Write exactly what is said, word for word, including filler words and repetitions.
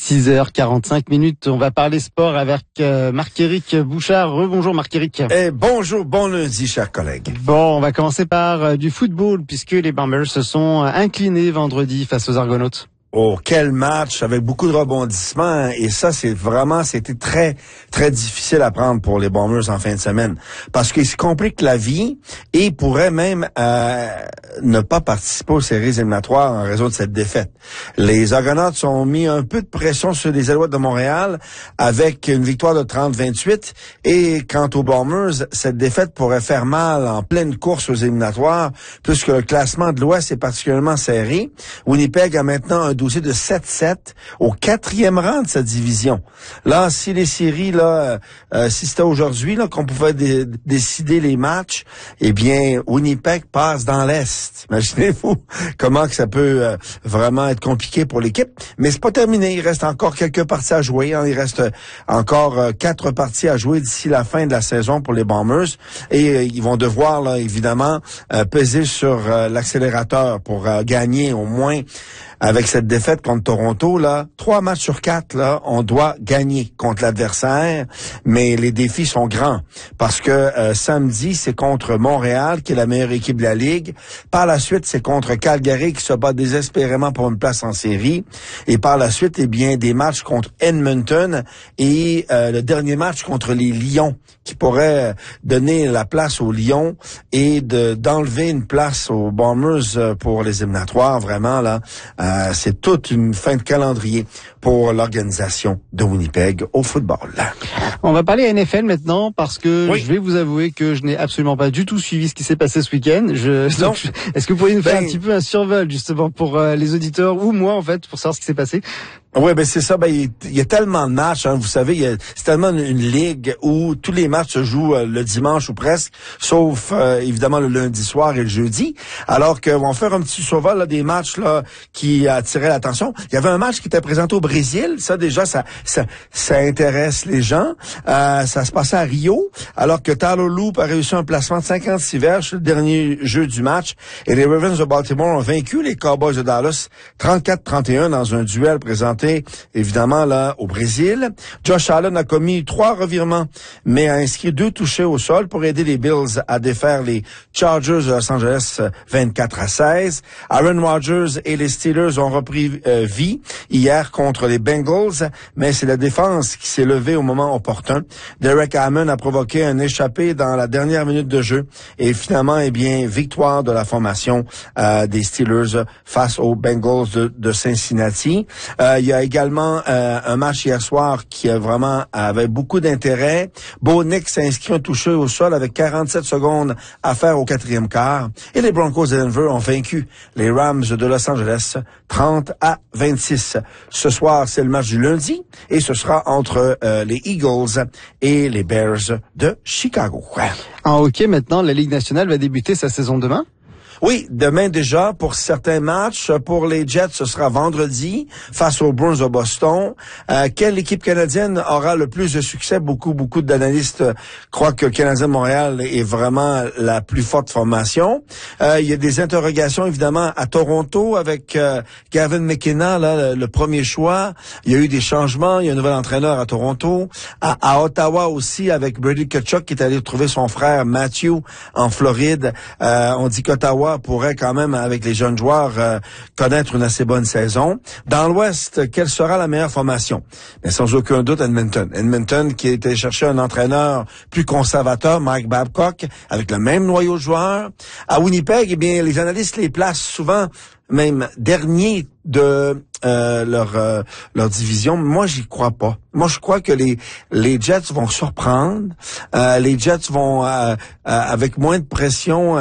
six heures quarante-cinq minutes, on va parler sport avec euh, Marc-Éric Bouchard. Rebonjour Marc-Éric. Eh, bonjour, bon lundi, chers collègues. Bon, on va commencer par euh, du football, puisque les Bombers se sont inclinés vendredi face aux Argonautes. Oh, quel match avec beaucoup de rebondissements, et ça, c'est vraiment, c'était très, très difficile à prendre pour les Bombers en fin de semaine, parce qu'ils se compliquent la vie et pourraient même euh, ne pas participer aux séries éliminatoires en raison de cette défaite. Les Argonautes ont mis un peu de pression sur les Alouettes de Montréal avec une victoire de trente à vingt-huit, et quant aux Bombers, cette défaite pourrait faire mal en pleine course aux éliminatoires, puisque le classement de l'Ouest est particulièrement serré. Winnipeg a maintenant un dossier de sept sept au quatrième rang de sa division. Là, si les séries, là, euh, si c'était aujourd'hui là qu'on pouvait dé- décider les matchs, eh bien, Winnipeg passe dans l'Est. Imaginez-vous comment que ça peut euh, vraiment être compliqué pour l'équipe. Mais c'est pas terminé. Il reste encore quelques parties à jouer. Hein. Il reste encore euh, quatre parties à jouer d'ici la fin de la saison pour les Bombers. Et euh, ils vont devoir, là, évidemment, euh, peser sur euh, l'accélérateur pour euh, gagner au moins. Avec cette défaite contre Toronto, là, trois matchs sur quatre, là, on doit gagner contre l'adversaire, mais les défis sont grands parce que euh, samedi, c'est contre Montréal, qui est la meilleure équipe de la Ligue. Par la suite, c'est contre Calgary, qui se bat désespérément pour une place en série. Et par la suite, eh bien, des matchs contre Edmonton et euh, le dernier match contre les Lions, qui pourrait donner la place aux Lions et de d'enlever une place aux Bombers pour les éliminatoires. Vraiment, là, euh, c'est toute une fin de calendrier pour l'organisation de Winnipeg au football. On va parler N F L maintenant, parce que oui. je vais vous avouer que je n'ai absolument pas du tout suivi ce qui s'est passé ce week-end. Je, donc, je, est-ce que vous pourriez nous faire ben, un petit peu un survol, justement, pour euh, les auditeurs, ou moi, en fait, pour savoir ce qui s'est passé? Oui, ben c'est ça. Ben il, il y a tellement de matchs, hein, vous savez, il y a, c'est tellement une, une ligue où tous les matchs se jouent euh, le dimanche ou presque, sauf euh, évidemment le lundi soir et le jeudi. Alors qu'on va faire un petit survol là, des matchs là qui attiraient l'attention. Il y avait un match qui était présenté au Brésil. Ça déjà, ça ça, ça intéresse les gens. Euh, ça se passait à Rio, alors que Tyler Loop a réussi un placement de cinquante-six verges, le dernier jeu du match. Et les Ravens de Baltimore ont vaincu les Cowboys de Dallas trente-quatre à trente et un dans un duel présenté évidemment là au Brésil. Josh Allen a commis trois revirements, mais a inscrit deux touchés au sol pour aider les Bills à défaire les Chargers de Los Angeles vingt-quatre à seize. Aaron Rodgers et les Steelers ont repris euh, vie hier contre les Bengals, mais c'est la défense qui s'est levée au moment opportun. Derek Hammond a provoqué un échappé dans la dernière minute de jeu, et finalement, eh bien, victoire de la formation euh, des Steelers face aux Bengals de, de Cincinnati. Euh, il y a également euh, un match hier soir qui a vraiment avait beaucoup d'intérêt. Bo Nix a inscrit un touché au sol avec quarante-sept secondes à faire au quatrième quart. Et les Broncos de Denver ont vaincu les Rams de Los Angeles trente à vingt-six. Ce soir, c'est le match du lundi, et ce sera entre euh, les Eagles et les Bears de Chicago. En hockey, maintenant, la Ligue nationale va débuter sa saison demain? Oui, demain déjà pour certains matchs. Pour les Jets, ce sera vendredi face aux Bruins de Boston. Euh, quelle équipe canadienne aura le plus de succès? Beaucoup, beaucoup d'analystes croient que le Canadien de Montréal est vraiment la plus forte formation. Euh, il y a des interrogations évidemment à Toronto avec euh, Gavin McKenna, là, le, le premier choix. Il y a eu des changements. Il y a un nouvel entraîneur à Toronto. À, à Ottawa aussi avec Brady Tkachuk qui est allé trouver son frère Matthew en Floride. Euh, on dit qu'Ottawa pourrait quand même, avec les jeunes joueurs, euh, connaître une assez bonne saison. Dans l'Ouest, quelle sera la meilleure formation? Mais sans aucun doute, Edmonton. Edmonton qui a été chercher un entraîneur plus conservateur, Mike Babcock, avec le même noyau de joueurs. À Winnipeg, eh bien, les analystes les placent souvent même dernier de euh, leur euh, leur division. Moi, j'y crois pas. Moi, je crois que les les Jets vont surprendre. Euh, les Jets vont, euh, euh, avec moins de pression,